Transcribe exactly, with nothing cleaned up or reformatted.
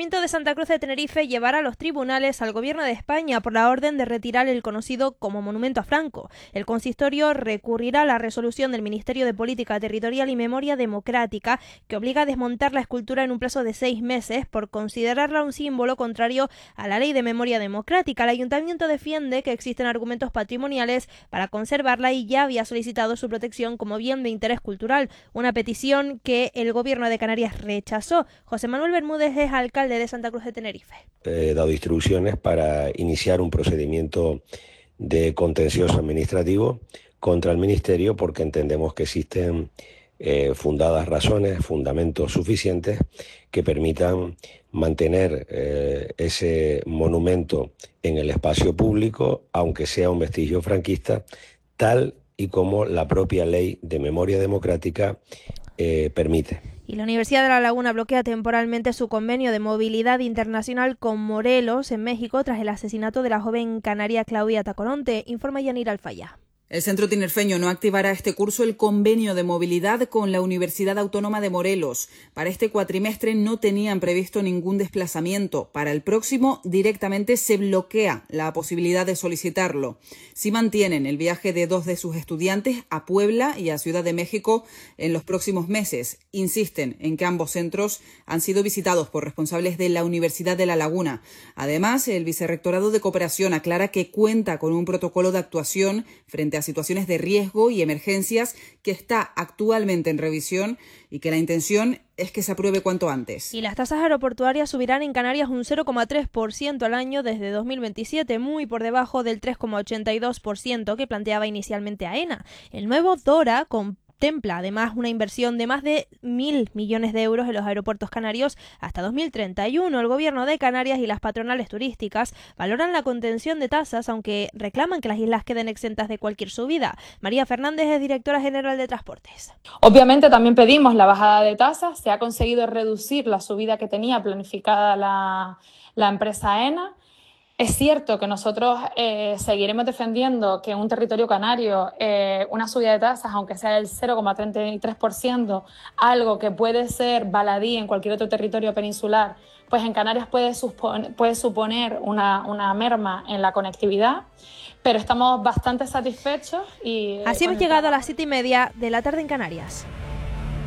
Ayuntamiento de Santa Cruz de Tenerife llevará a los tribunales al Gobierno de España por la orden de retirar el conocido como Monumento a Franco. El consistorio recurrirá a la resolución del Ministerio de Política Territorial y Memoria Democrática que obliga a desmontar la escultura en un plazo de seis meses por considerarla un símbolo contrario a la Ley de Memoria Democrática. El Ayuntamiento defiende que existen argumentos patrimoniales para conservarla y ya había solicitado su protección como bien de interés cultural, una petición que el Gobierno de Canarias rechazó. José Manuel Bermúdez es alcalde de Santa Cruz de Tenerife. He dado instrucciones para iniciar un procedimiento de contencioso administrativo contra el Ministerio porque entendemos que existen eh, fundadas razones, fundamentos suficientes que permitan mantener eh, ese monumento en el espacio público, aunque sea un vestigio franquista, tal y como la propia Ley de Memoria Democrática eh, permite. Y la Universidad de La Laguna bloquea temporalmente su convenio de movilidad internacional con Morelos, en México, tras el asesinato de la joven canaria Claudia Tacoronte, informa Yanira Alfaya. El centro tinerfeño no activará este curso el convenio de movilidad con la Universidad Autónoma de Morelos. Para este cuatrimestre no tenían previsto ningún desplazamiento. Para el próximo directamente se bloquea la posibilidad de solicitarlo. Sí mantienen el viaje de dos de sus estudiantes a Puebla y a Ciudad de México en los próximos meses. Insisten en que ambos centros han sido visitados por responsables de la Universidad de La Laguna. Además, el Vicerrectorado de Cooperación aclara que cuenta con un protocolo de actuación frente a situaciones de riesgo y emergencias que está actualmente en revisión y que la intención es que se apruebe cuanto antes. Y las tasas aeroportuarias subirán en Canarias un cero coma tres por ciento al año desde dos mil veintisiete, muy por debajo del tres coma ochenta y dos por ciento que planteaba inicialmente AENA. El nuevo DORA con contempla además una inversión de más de mil millones de euros en los aeropuertos canarios hasta dos mil treinta y uno. El Gobierno de Canarias y las patronales turísticas valoran la contención de tasas, aunque reclaman que las islas queden exentas de cualquier subida. María Fernández es directora general de Transportes. Obviamente también pedimos la bajada de tasas. Se ha conseguido reducir la subida que tenía planificada la, la empresa AENA. Es cierto que nosotros eh, seguiremos defendiendo que en un territorio canario eh, una subida de tasas, aunque sea del cero coma treinta y tres por ciento, algo que puede ser baladí en cualquier otro territorio peninsular, pues en Canarias puede, supon- puede suponer una, una merma en la conectividad, pero estamos bastante satisfechos. y Así hemos llegado a las siete y media de la tarde en Canarias.